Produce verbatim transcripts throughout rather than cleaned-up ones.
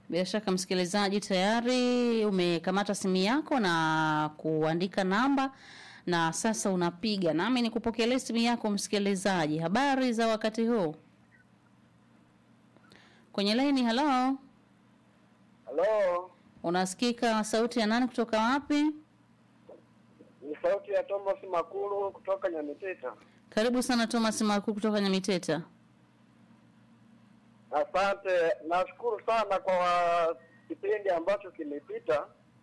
Bila shaka msikilizaji, tayari umekamata simu yako na kuandika namba na sasa unapiga. Nami nikupokelee simu yako msikilizaji. Habari za wakati huu? Kwenye line, hello. Hello. Unasikika? Sauti ya nani kutoka wapi? Ni sauti ya Thomas Makuru kutoka Nyamiteta. Karibu sana Thomas Makuru kutoka Nyamiteta. Asante, nashukuru sana kwa kipindi ambacho kimepita.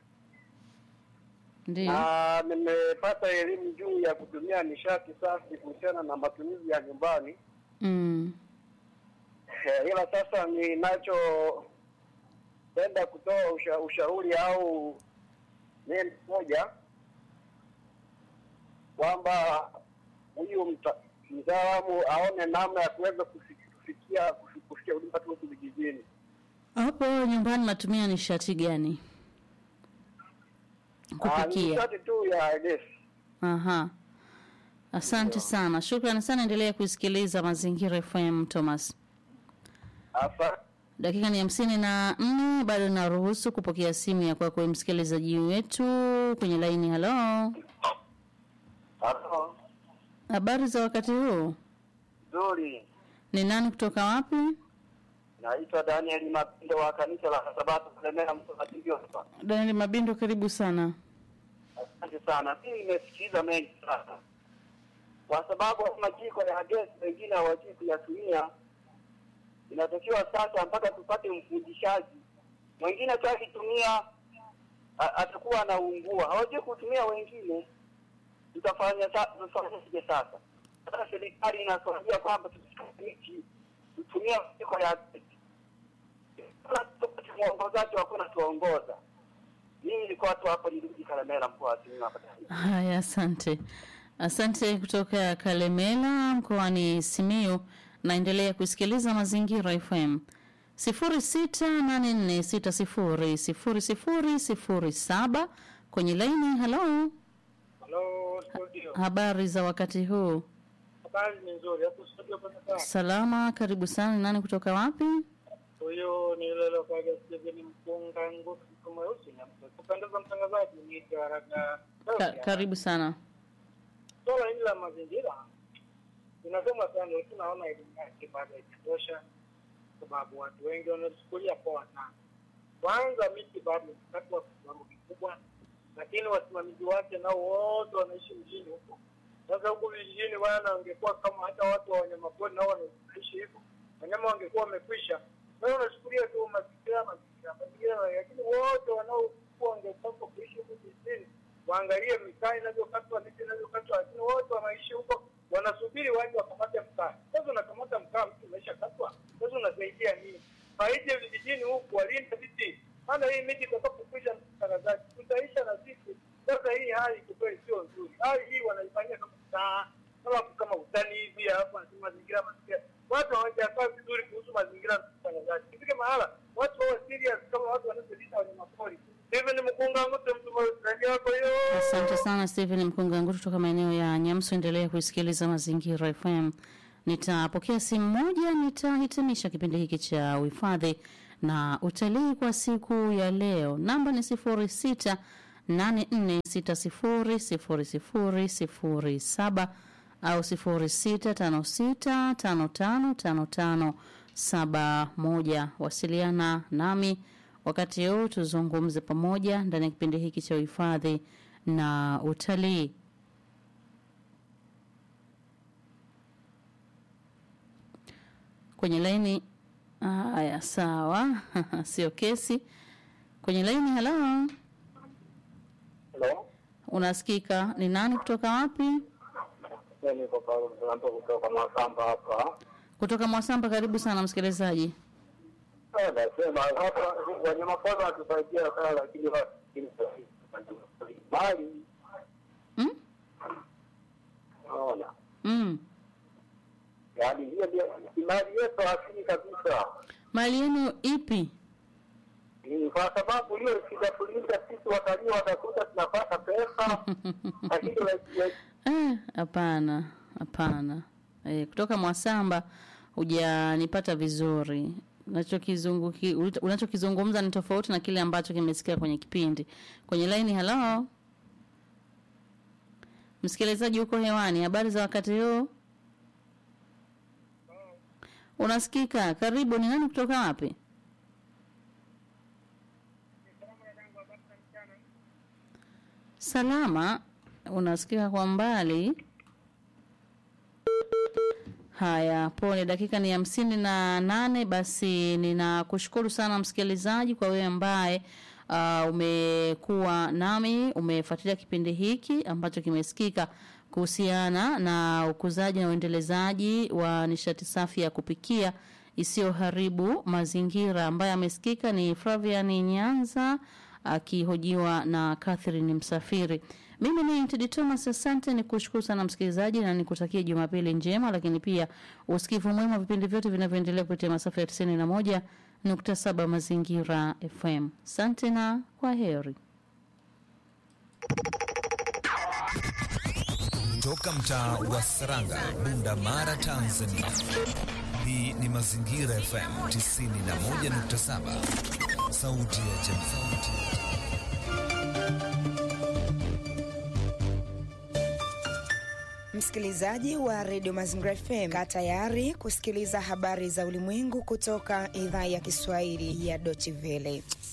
Ndiyo. Na nimepata elimu juu ya kutumia nishati safi kuhusiana na matumizi ya nyumbani. Mm. Eh, ila sasa ninacho penda kutoa usha, ushauri au neno moja kwamba huyu mtaalamu aone namna ya kuweza kufikia kufikia huduma tu vijijini. Hapo nyumbani natumia nishati gani? Kupikia. Nishati tu ya gesi. Aha. Asante yeah. sana. Shukrani sana, endelea kusikiliza Mazingira F M Thomas. Asante. Dakika ni hamsini na nne, bado naruhusu kupokea simu ya kwako kwa msikilizaji wetu kwenye line. Hello. Hello. Habari za wakati huu? Nzuri. Ni nani kutoka wapi? Naitwa Daniel Mabindo wa kanisa la Sabato Kalemera Mtakatifu. Daniel Mabindo, karibu sana. Asante sana. Mimi nimesikiza mengi sana. Kwa sababu majiko ya gesi wengine hawajui kuyatumia. Inatakiwa sasa mpaka tupate mfundishaji. Mwingine akitumia atakuwa anaungua. Hawajui kutumia wengine. Tutafanya tufanyaje sasa? Sasa serikali inasaidia kwamba tusitumie tutumia majiko ya gesi. Mwongozaji hakuna tuongoza. Mimi nilikuwa tu hapo nirudi Kalemera mkoa wa Simiyu hapa. Haya, asante. Asante kutoka Kalemera mkoani Simiyu. Naendelea kusikiliza Mazingira F M. sifuri sita nane nne sita sifuri sifuri sifuri sifuri saba kwenye line. Hello. Hello studio. Habari za wakati huu? Habari ni nzuri. Hapo studio pana. Salama, karibu sana. Nani kutoka wapi? Huyo ni yule lokaga Steven Mpunga nguvu kama usi na kupendeza mtangazaji ni haraka. Ka, karibu sana. Swala hili la mazingira inasema sana, tunaona elimu yake bado haitosha sababu watu wengi wanachukulia poa sana. Kwanza miti bado inakatwa kwa kiwango kikubwa, lakini wasimamizi wake nao wote wanaishi mjini huko. Sasa huko vijijini wana wangekuwa kama hata watu wa wanyamapori nao wanaishi hivyo, wanyama wangekuwa wamekwisha. Sasa unachukulia tu mazingira mazingira mazingira, lakini wote wanaokuwa wangepaswa kuishi huko vijijini waangalie mikaa inavyokatwa, miti inavyokatwa, lakini wote wanaishi huko wanasubiri waje wakamate mkaa. Sasa unakamata mkaa mtu umesha katwa. Sasa unasaidia nini? Faije vijijini huku walinde miti. Maana hii miti itakapokwisha mtangazaji tutaisha na sisi. Sasa hii hali kweli sio nzuri. Hali hii wanaifanyia kama saa kama kama utani hivi hapa na mazingira mazingira. Watu hawajakaa vizuri kuhusu mazingira mtangazaji. Kifike mahala watu wao serious kama watu wanaolinda wanyamapori. Steven Mkunga Ngutu mtu mmoja wako hiyo. Asante sana Steven Mkunga Ngutu kutoka maeneo ya Nyamsu. Endelea kusikiliza Mazingira F M. Nitapokea simu moja, nitahitimisha kipindi hiki cha uhifadhi na utalii kwa siku ya leo. Namba ni sifuri sita nane nne sita sifuri sifuri sifuri sifuri saba au sifuri sita tano sita tano tano tano tano saba moja. Wasiliana nami wakati huu tuzungumze pamoja ndani ya kipindi hiki cha uhifadhi na utalii. Kwenye laini, haya sawa, sio kesi. Kwenye laini, hello. Hello. Unasikika? Ni nani kutoka wapi? Mimi niko kutoka Mwasamba hapa. Kutoka Mwasamba, karibu sana msikilizaji. Nasema hapa wanyamapori watusaidia sana, lakini bali Mm? naona Mm. yaani hiyo ndio mali yetu asili kabisa. Mali yenu ipi? Ni kwa sababu hiyo sitafulinda sisi watalii watakuta tunapata pesa. Lakini Eh, hapana, hapana. Eh, kutoka Mwasamba hujanipata vizuri. unachokizunguki unachokizungumza ni tofauti na kile ambacho kimesikia kwenye kipindi. Kwenye line, hello. Msikilizaji uko hewani, habari za wakati huu? Unasikika? Karibu, ni nani kutoka wapi? Salama, unasikika kwa mbali. Haya, pole, dakika ni hamsini na nane. Basi ninakushukuru sana msikilizaji kwa wewe ambaye uh, umekuwa nami, umefuatilia kipindi hiki ambacho kimesikika kuhusiana na ukuzaji na uendelezaji wa nishati safi ya kupikia isiyoharibu mazingira, ambaye amesikika ni Flavian Nyanza akihojiwa na Catherine Msafiri. Mimi ni Teddy Thomas, asante, nikushukuru sana msikilizaji na nikutakia Jumapili njema, lakini pia usikivu mwema vipindi vyote vinavyoendelea kupitia masafa ya tisini na moja nukta saba Mazingira F M. Asante na kwaheri. Toka mtaa wa Saranga, Bunda Mara, Tanzania. Hii ni Mazingira F M tisini na moja nukta saba. Sauti ya Jamhuri. Msikilizaji wa Radio Mazingira F M, kaa tayari kusikiliza habari za ulimwengu kutoka idhaa ya Kiswahili ya Deutsche Welle.